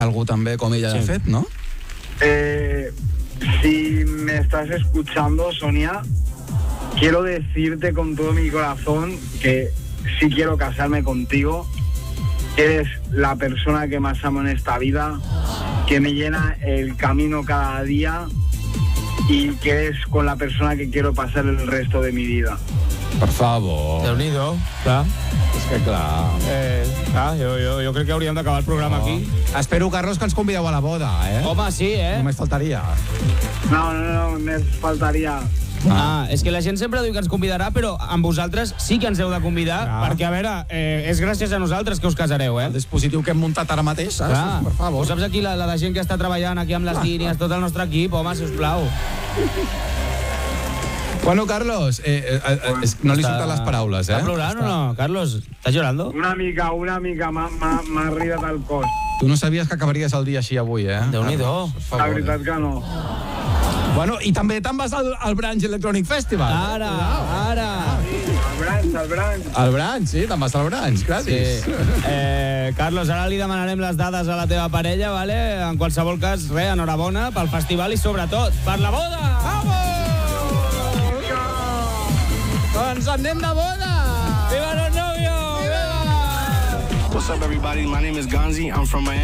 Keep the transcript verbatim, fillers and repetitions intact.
algú també com ella sí. ha fet, no? Eh, si me estás escuchando, Sonia, quiero decirte con todo mi corazón que sí quiero casarme contigo, que eres la persona que más amo en esta vida, que me llena el camino cada día y que eres con la persona que quiero pasar el resto de mi vida. Per favor. Déu-n'hi-do, clar. És que clar... Eh, clar, jo, jo, jo crec que hauríem d'acabar el programa oh. aquí. Espero, Carlos, que ens convideu a la boda, eh? Home, sí, eh? Només faltaria. No, no, no, només faltaria... Ah, és que la gent sempre diu que ens convidarà, però amb vosaltres sí que ens heu de convidar, ah. perquè, a veure, eh, és gràcies a nosaltres que us casareu, eh? El dispositiu que hem muntat ara mateix, saps? Clar. Per favor. Ho saps aquí, la, la de gent que està treballant aquí amb les línies, tot el nostre equip, home, sisplau. Bueno, Carlos, eh, eh, eh, no li surten les paraules, eh? Està plorant o no, Carlos? Estàs llorando? Una mica, una mica, m'ha arribat al cos. Tu no sabies que acabaries el dia així avui, eh? Déu-n'hi-do. La veritat que no. Bueno, i també te'n vas al, al Branch Electronic Festival. Ara, ara. El Branch, el Branch. Al Branch, sí, te'n vas al Branch, gratis. Sí. Eh, Carlos, ara li demanarem les dades a la teva parella, vale? En qualsevol cas, res, enhorabona pel festival i sobretot per la boda! Vamos! Doncs anem de boda! Viva los novios! Viva! What's up, everybody? My name is Gonzi. I'm from Miami.